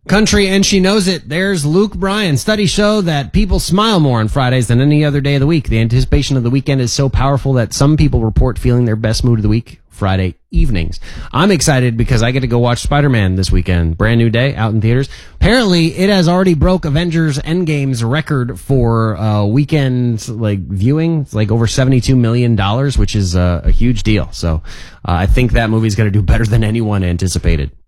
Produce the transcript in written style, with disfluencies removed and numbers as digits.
Country, and she knows it. There's Luke Bryan. Studies show that people smile more on Fridays than any other day of the week. The anticipation of the weekend is so powerful that some people report feeling their best mood of the week Friday evenings. I'm excited because I get to go watch Spider-Man this weekend. Brand new day out in theaters. Apparently, it has already broke Avengers Endgame's record for weekend viewing. It's like over $72 million, which is a huge deal. So I think that movie's going to do better than anyone anticipated.